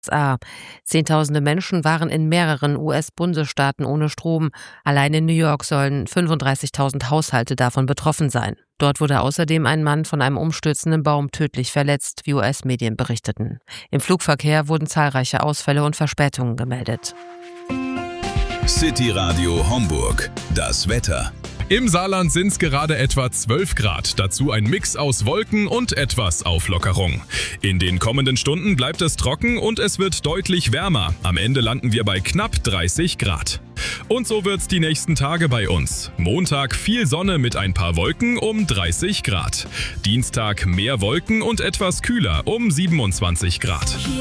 USA. Zehntausende Menschen waren in mehreren US-Bundesstaaten ohne Strom. Allein in New York sollen 35.000 Haushalte davon betroffen sein. Dort wurde außerdem ein Mann von einem umstürzenden Baum tödlich verletzt, wie US-Medien berichteten. Im Flugverkehr wurden zahlreiche Ausfälle und Verspätungen gemeldet. City Radio Homburg. Das Wetter. Im Saarland sind es gerade etwa 12 Grad, dazu ein Mix aus Wolken und etwas Auflockerung. In den kommenden Stunden bleibt es trocken und es wird deutlich wärmer. Am Ende landen wir bei knapp 30 Grad. Und so wird's die nächsten Tage bei uns. Montag viel Sonne mit ein paar Wolken um 30 Grad. Dienstag mehr Wolken und etwas kühler um 27 Grad.